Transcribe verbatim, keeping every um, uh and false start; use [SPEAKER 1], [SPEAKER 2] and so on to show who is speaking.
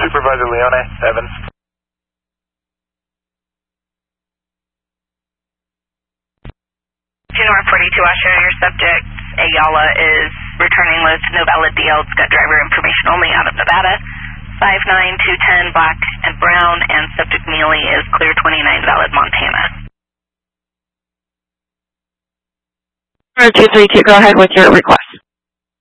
[SPEAKER 1] Supervisor Leone, Evans.
[SPEAKER 2] January forty-two, Usher, your subject, Ayala, is returning with no valid D L. It's got driver information only out of Nevada. five nine two ten, black and brown, and subject Neely is clear twenty-nine, valid Montana.
[SPEAKER 3] two three two, go ahead with your request.